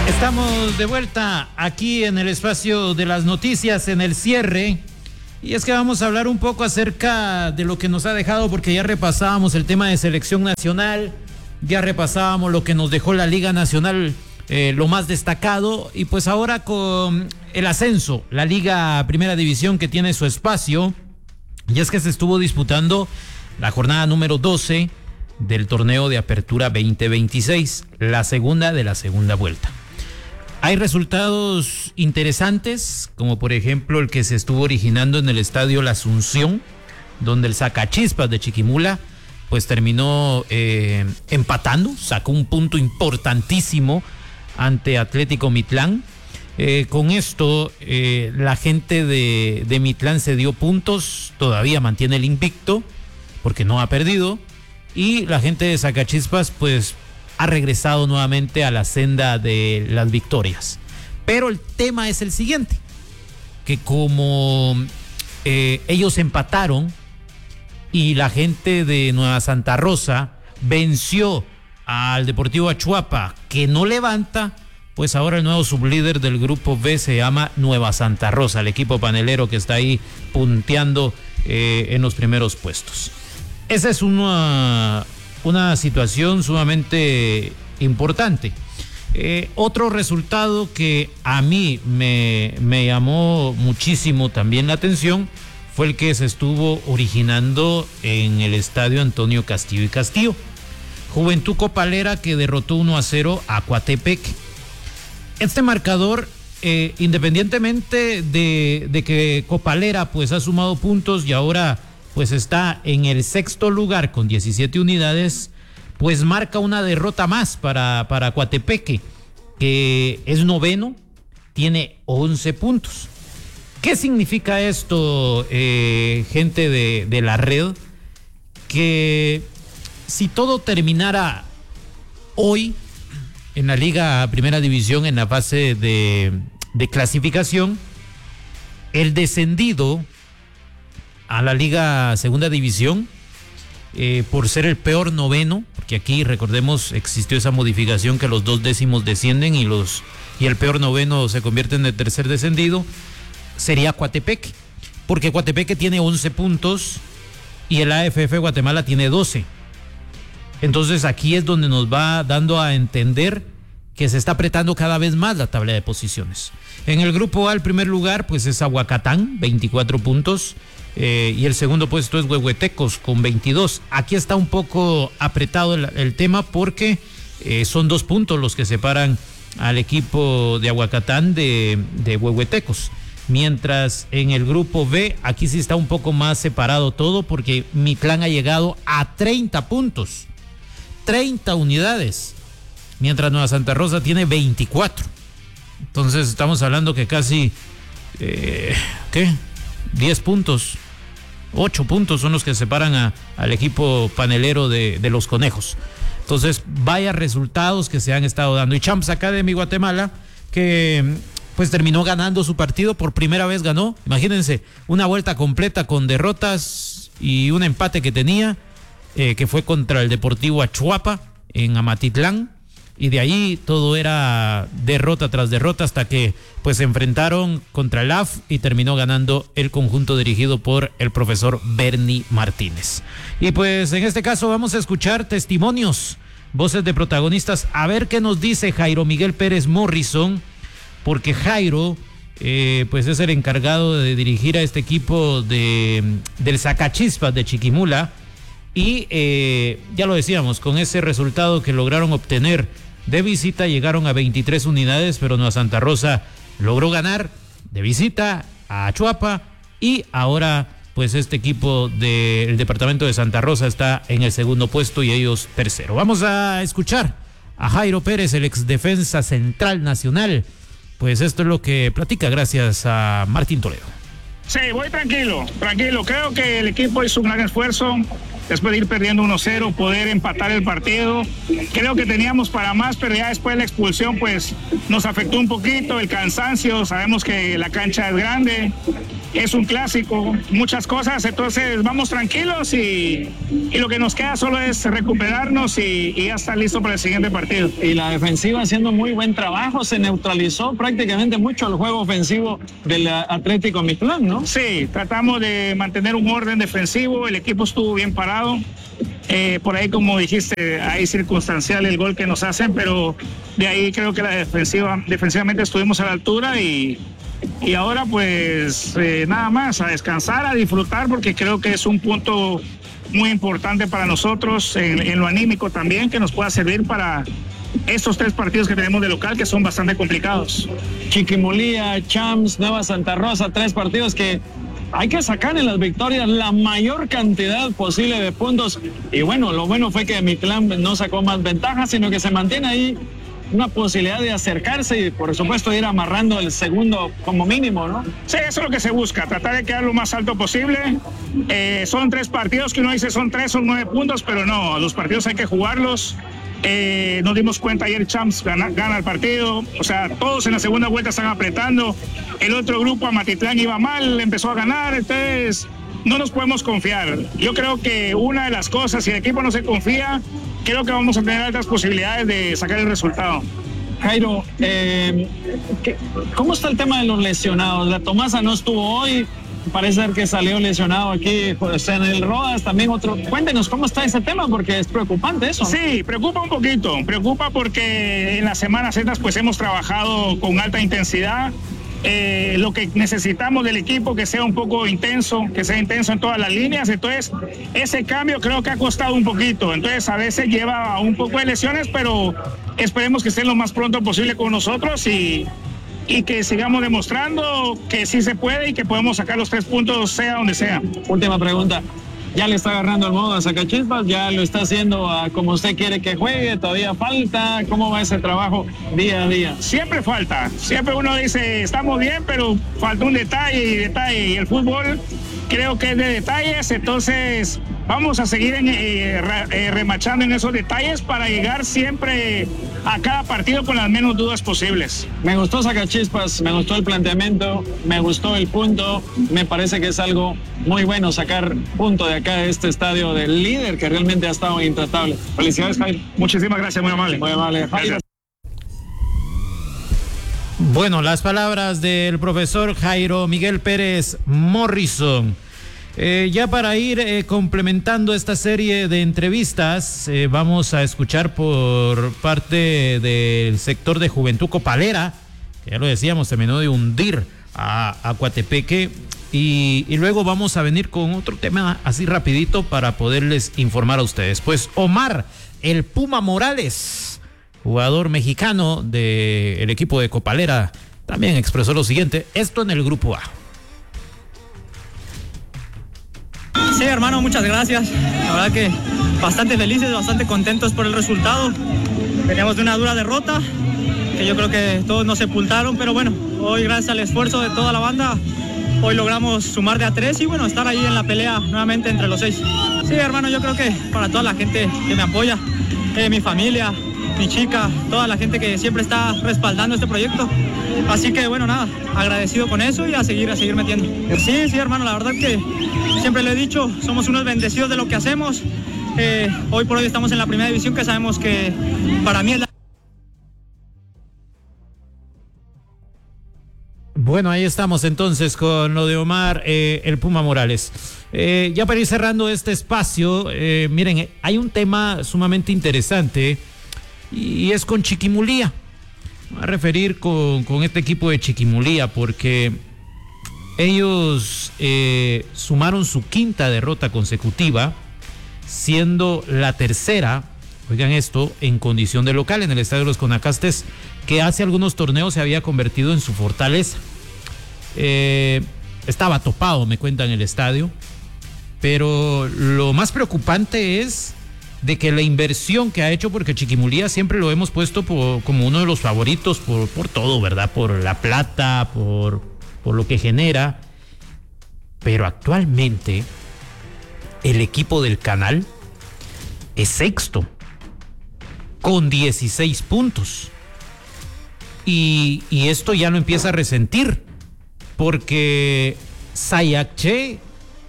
Estamos de vuelta aquí en el espacio de las noticias, en el cierre. Y es que vamos a hablar un poco acerca de lo que nos ha dejado, porque ya repasábamos el tema de selección nacional, ya repasábamos lo que nos dejó la Liga Nacional, lo más destacado, y pues ahora con el ascenso, la Liga Primera División que tiene su espacio, y es que se estuvo disputando la jornada número 12 del torneo de apertura 2026, la segunda de la segunda vuelta. Hay resultados interesantes, como por ejemplo el que se estuvo originando en el estadio La Asunción, donde el Sacachispas de Chiquimula pues terminó empatando, sacó un punto importantísimo ante Atlético Mitlán. Con esto la gente de Mitlán se dio puntos, todavía mantiene el invicto porque no ha perdido, y la gente de Sacachispas pues ha regresado nuevamente a la senda de las victorias. Pero el tema es el siguiente, que como ellos empataron y la gente de Nueva Santa Rosa venció al Deportivo Achuapa, que no levanta, pues ahora el nuevo sublíder del grupo B se llama Nueva Santa Rosa, el equipo panelero que está ahí punteando en los primeros puestos. Esa es una situación sumamente importante. Otro resultado que a mí me llamó muchísimo también la atención fue el que se estuvo originando en el estadio Antonio Castillo y Castillo. Juventud Copalera que derrotó 1-0 a Coatepec. Este marcador, independientemente de que Copalera pues ha sumado puntos y ahora pues está en el sexto lugar con 17 unidades, pues marca una derrota más para Coatepeque, que es noveno, tiene 11 puntos. ¿Qué significa esto, gente de la red? Que si todo terminara hoy en la Liga Primera División, en la fase de clasificación, el descendido a la Liga Segunda División, por ser el peor noveno, porque aquí recordemos existió esa modificación que los 2 décimos descienden y el peor noveno se convierte en el tercer descendido, sería Coatepeque, porque Coatepeque tiene 11 puntos y el AFF Guatemala tiene 12. Entonces aquí es donde nos va dando a entender que se está apretando cada vez más la tabla de posiciones. En el grupo A, el primer lugar pues es Aguacatán, 24 puntos. Y el segundo puesto es Huehuetecos con 22. Aquí está un poco apretado el tema porque son 2 puntos los que separan al equipo de Aguacatán de Huehuetecos. Mientras en el grupo B, aquí sí está un poco más separado todo porque Mitlán ha llegado a 30 puntos, 30 unidades, mientras Nueva Santa Rosa tiene 24. Entonces estamos hablando que casi, 10 puntos, 8 puntos son los que separan al equipo panelero de los Conejos. Entonces, vaya resultados que se han estado dando. Y Champs Academy Guatemala, que pues terminó ganando su partido, por primera vez ganó. Imagínense, una vuelta completa con derrotas y un empate que tenía, que fue contra el Deportivo Achuapa en Amatitlán. Y de ahí todo era derrota tras derrota hasta que pues se enfrentaron contra el AF y terminó ganando el conjunto dirigido por el profesor Bernie Martínez. Y pues en este caso vamos a escuchar testimonios, voces de protagonistas, a ver qué nos dice Jairo Miguel Pérez Morrison, porque Jairo pues es el encargado de dirigir a este equipo del Sacachispas de Chiquimula. Y ya lo decíamos, con ese resultado que lograron obtener de visita, llegaron a 23 unidades, pero Nueva Santa Rosa logró ganar de visita a Achuapa y ahora pues este equipo del departamento de Santa Rosa está en el segundo puesto y ellos tercero. Vamos a escuchar a Jairo Pérez, el ex defensa central nacional. Pues esto es lo que platica gracias a Martín Toledo. Sí, voy tranquilo. Creo que el equipo hizo un gran esfuerzo. Después de ir perdiendo 1-0, poder empatar el partido. Creo que teníamos para más, pero ya después de la expulsión, pues nos afectó un poquito el cansancio. Sabemos que la cancha es grande es un clásico, muchas cosas, entonces vamos tranquilos y lo que nos queda solo es recuperarnos y ya estar listo para el siguiente partido. Y la defensiva haciendo muy buen trabajo, se neutralizó prácticamente mucho el juego ofensivo del Atlético Mitlán, ¿no? Sí, tratamos de mantener un orden defensivo, el equipo estuvo bien parado. Por ahí, como dijiste, ahí circunstancial el gol que nos hacen, pero de ahí creo que defensivamente estuvimos a la altura y ahora pues nada más, a descansar, a disfrutar, porque creo que es un punto muy importante para nosotros en lo anímico también, que nos pueda servir para estos 3 partidos que tenemos de local, que son bastante complicados. Chiquimulía, Champs, Nueva Santa Rosa, 3 partidos que hay que sacar en las victorias la mayor cantidad posible de puntos. Y bueno, lo bueno fue que Mitlán no sacó más ventajas, sino que se mantiene ahí una posibilidad de acercarse y por supuesto ir amarrando el segundo como mínimo, ¿no? Sí, eso es lo que se busca, tratar de quedar lo más alto posible. Son 3 partidos que uno dice son 3, son 9 puntos, pero no, los partidos hay que jugarlos. Nos dimos cuenta ayer, Champs gana el partido, o sea, todos en la segunda vuelta están apretando. El otro grupo, Amatitlán, iba mal, empezó a ganar, entonces no nos podemos confiar. Yo creo que una de las cosas, si el equipo no se confía, creo que vamos a tener altas posibilidades de sacar el resultado. Jairo, ¿cómo está el tema de los lesionados? La Tomasa no estuvo hoy, parece ser que salió lesionado aquí, pues, en el Rodas también otro. Cuéntenos cómo está ese tema, porque es preocupante eso, ¿no? Sí, preocupa un poquito, preocupa porque en las semanas estas pues hemos trabajado con alta intensidad. Lo que necesitamos del equipo que sea un poco intenso, que sea intenso en todas las líneas, entonces ese cambio creo que ha costado un poquito, entonces a veces lleva un poco de lesiones, pero esperemos que estén lo más pronto posible con nosotros y que sigamos demostrando que sí se puede y que podemos sacar los 3 puntos sea donde sea. Última pregunta. ¿Ya le está agarrando el modo a Sacachispas? ¿Ya lo está haciendo como usted quiere que juegue? ¿Todavía falta? ¿Cómo va ese trabajo día a día? Siempre falta. Siempre uno dice, estamos bien, pero falta un detalle. Y el fútbol creo que es de detalles, entonces vamos a seguir remachando en esos detalles para llegar siempre a cada partido con las menos dudas posibles. Me gustó Sacachispas, me gustó el planteamiento, me gustó el punto, me parece que es algo muy bueno sacar punto de acá de este estadio del líder que realmente ha estado intratable. Felicidades, Jairo. Muchísimas gracias, muy amable. Muy amable, Jairo. Bueno, las palabras del profesor Jairo Miguel Pérez Morrison. Ya para ir complementando esta serie de entrevistas, vamos a escuchar por parte del sector de Juventud Copalera, que ya lo decíamos, terminó de hundir a Coatepeque, y luego vamos a venir con otro tema así rapidito para poderles informar a ustedes. Pues Omar, el Puma Morales, jugador mexicano del equipo de Copalera, también expresó lo siguiente, esto en el Grupo A. Sí, hermano, muchas gracias. La verdad que bastante felices, bastante contentos por el resultado. Veníamos de una dura derrota, que yo creo que todos nos sepultaron, pero bueno, hoy gracias al esfuerzo de toda la banda, hoy logramos sumar de a 3 y bueno, estar ahí en la pelea nuevamente entre los 6. Sí, hermano, yo creo que para toda la gente que me apoya, mi familia, mi chica, toda la gente que siempre está respaldando este proyecto. Así que bueno, nada, agradecido con eso y a seguir metiendo. Sí, hermano, la verdad que siempre lo he dicho, somos unos bendecidos de lo que hacemos. Hoy por hoy estamos en la primera división, que sabemos que para mí es la... Bueno, ahí estamos entonces con lo de Omar, el Puma Morales. Ya para ir cerrando este espacio, miren, hay un tema sumamente interesante y es con Chiquimulía. Me voy a referir con este equipo de Chiquimulía porque ellos sumaron su 5ª derrota consecutiva, siendo la tercera, oigan esto, en condición de local en el Estadio de los Conacastes, que hace algunos torneos se había convertido en su fortaleza. Estaba topado, me cuentan, el estadio, pero lo más preocupante es de que la inversión que ha hecho, porque Chiquimulía siempre lo hemos puesto como uno de los favoritos por todo, ¿verdad? Por la plata, por lo que genera, pero actualmente el equipo del Canal es 6º con 16 puntos y esto ya lo empieza a resentir porque Sayacché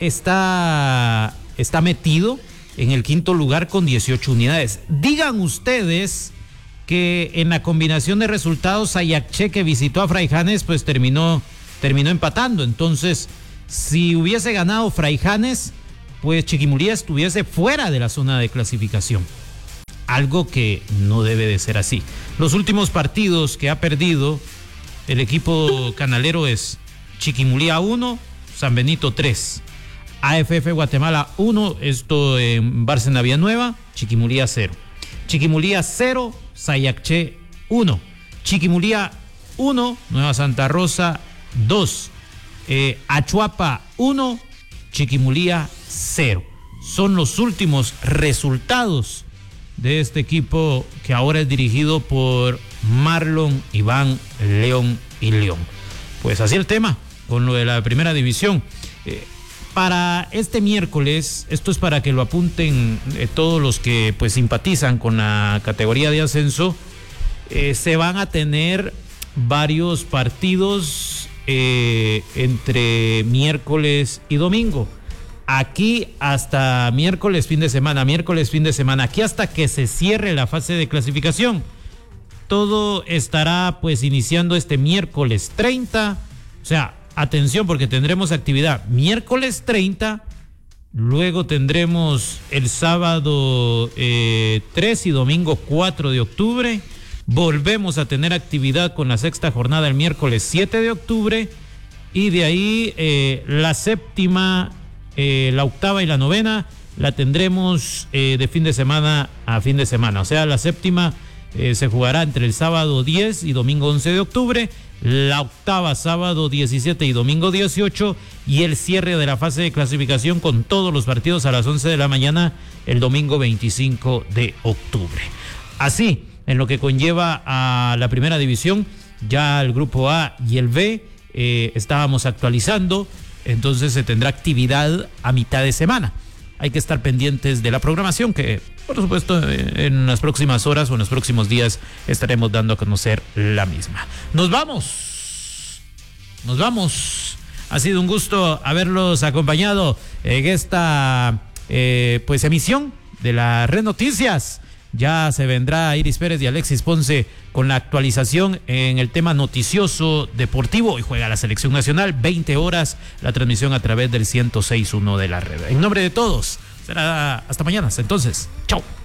está metido en el quinto lugar con 18 unidades. Digan ustedes que en la combinación de resultados Sayacché, que visitó a Fraijanes, pues terminó empatando. Entonces, si hubiese ganado Fraijanes, pues Chiquimulía estuviese fuera de la zona de clasificación. Algo que no debe de ser así. Los últimos partidos que ha perdido el equipo canalero es Chiquimulía 1, San Benito 3. AFF Guatemala 1, esto en Bárcena Villanueva, Chiquimulía 0. Chiquimulía 0, Sayacché 1. Chiquimulía 1, Nueva Santa Rosa 2. Achuapa 1, Chiquimulía 0. Son los últimos resultados de este equipo que ahora es dirigido por Marlon Iván León y León. Pues así el tema con lo de la primera división. Para este miércoles, esto es para que lo apunten todos los que pues simpatizan con la categoría de ascenso, se van a tener varios partidos entre miércoles y domingo. Aquí hasta miércoles fin de semana, aquí hasta que se cierre la fase de clasificación. Todo estará pues iniciando este miércoles 30, o sea, atención porque tendremos actividad miércoles 30, luego tendremos el sábado 3 y domingo 4 de octubre, volvemos a tener actividad con la sexta jornada el miércoles 7 de octubre y de ahí la séptima, la octava y la novena la tendremos de fin de semana a fin de semana, o sea, la séptima se jugará entre el sábado 10 y domingo 11 de octubre, la octava sábado 17 y domingo 18 y el cierre de la fase de clasificación con todos los partidos a las 11 de la mañana el domingo 25 de octubre. Así, en lo que conlleva a la primera división, ya el grupo A y el B estábamos actualizando, entonces se tendrá actividad a mitad de semana. Hay que estar pendientes de la programación que, por supuesto, en las próximas horas o en los próximos días estaremos dando a conocer la misma. Nos vamos. Ha sido un gusto haberlos acompañado en esta pues emisión de la Red Noticias. Ya se vendrá Iris Pérez y Alexis Ponce con la actualización en el tema noticioso deportivo. Hoy juega la selección nacional, 20 horas, la transmisión a través del 106.1 de la red. En nombre de todos, será hasta mañana. Entonces, chao.